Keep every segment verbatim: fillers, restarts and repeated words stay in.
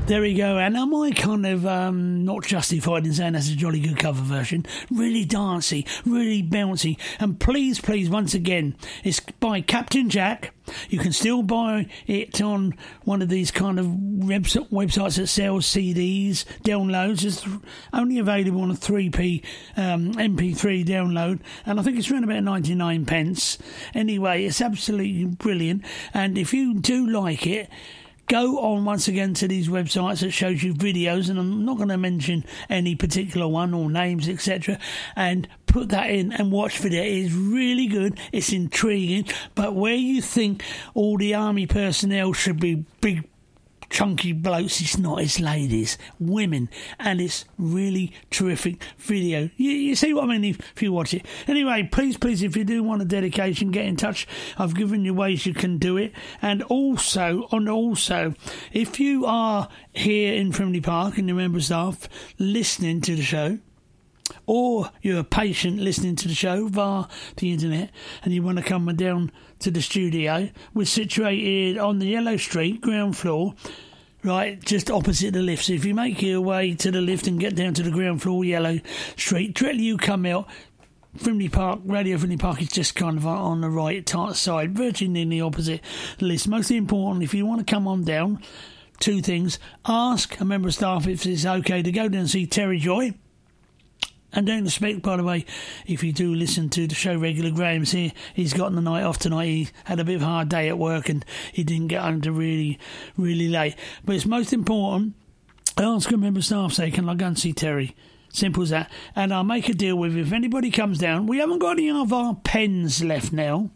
There we go, and am I kind of um, not justified in saying that's a jolly good cover version? Really dancey, really bouncy, and please, please, once again, it's by Captain Jack. You can still buy it on one of these kind of websites that sells C Ds, downloads. It's only available on a three p um, M P three download, and I think it's around about ninety-nine pence. Anyway, it's absolutely brilliant, and if you do like it, go on once again to these websites that shows you videos, and I'm not going to mention any particular one or names, et cetera, and put that in and watch for it. It is really good. It's intriguing, but where you think all the army personnel should be big, chunky blokes, it's not. It's ladies, women, and it's really terrific video. You, you see what I mean if, if you watch it. Anyway, please, please, if you do want a dedication, get in touch. I've given you ways you can do it, and also, and also, if you are here in Frimley Park and you're a member of staff listening to the show, or you're a patient listening to the show via the internet and you want to come down to the studio, we're situated on the Yellow Street, ground floor, right, just opposite the lift. So if you make your way to the lift and get down to the ground floor, Yellow Street, directly you come out, Frimley Park, Radio Frimley Park is just kind of on the right side, virtually in the opposite list. Most important, if you want to come on down, two things. Ask a member of staff if it's okay to go down and see Terry Joy. And don't expect, by the way, if you do listen to the show regular, Graham's here. He's gotten the night off tonight. He had a bit of a hard day at work and he didn't get home till really, really late. But it's most important, ask a member of staff, say, can I go and see Terry? Simple as that. And I'll make a deal with you. If anybody comes down, we haven't got any of our pens left now.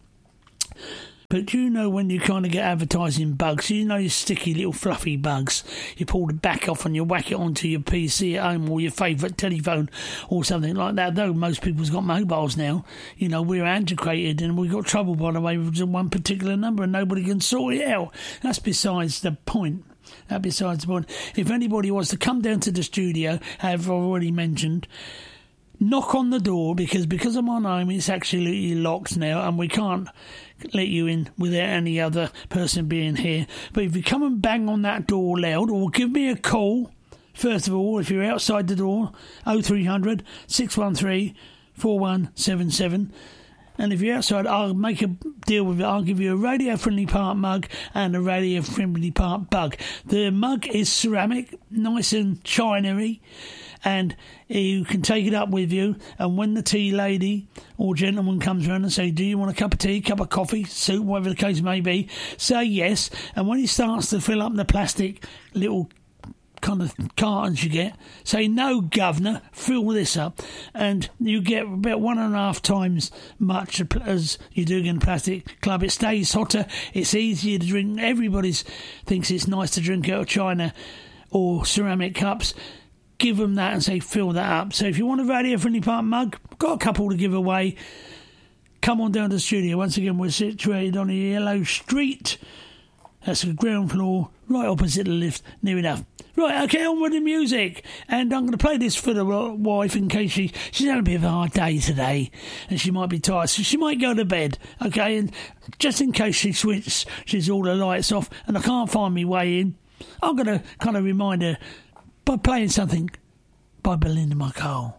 But you know when you kind of get advertising bugs, you know your sticky little fluffy bugs. You pull the back off and you whack it onto your P C at home or your favourite telephone or something like that. Though most people's got mobiles now, you know, we're antiquated and we've got trouble, by the way, with one particular number and nobody can sort it out. That's besides the point. That besides the point. If anybody wants to come down to the studio, as I've already mentioned, knock on the door, because because I'm on home, it's actually locked now and we can't let you in without any other person being here. But if you come and bang on that door loud, or give me a call, first of all, if you're outside the door, oh three hundred, six one three, four one seven seven. And if you're outside, I'll make a deal with it. I'll give you a Radio Frimley Park mug and a Radio Frimley Park bug. The mug is ceramic, nice and shiny, and you can take it up with you, and when the tea lady or gentleman comes around and say, do you want a cup of tea, cup of coffee, soup, whatever the case may be, say yes, and when he starts to fill up the plastic little kind of cartons you get, say, no, governor, fill this up, and you get about one and a half times much as you do in a plastic club. It stays hotter, it's easier to drink, everybody thinks it's nice to drink out of china or ceramic cups. Give them that and say, fill that up. So if you want a Radio Frimley Park mug, got a couple to give away, come on down to the studio. Once again, we're situated on the Yellow Street. That's the ground floor, right opposite the lift, near enough. Right, okay, on with the music. And I'm going to play this for the wife in case she, she's had a bit of a hard day today and she might be tired. So she might go to bed, okay? And just in case she switches she's all the lights off and I can't find my way in, I'm going to kind of remind her by playing something by Belinda McCall.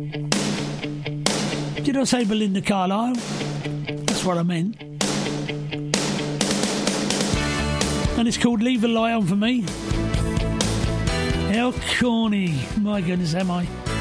Did I say Belinda Carlisle? That's what I meant. And it's called Leave the Light On For Me. How corny. My goodness, am I?